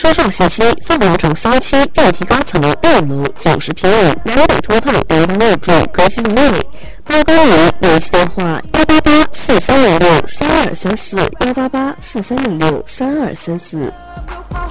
车上信息3.3期电梯高层6楼90平米南北通透流动内置革新的内报告语联系电话1884306323418843063234。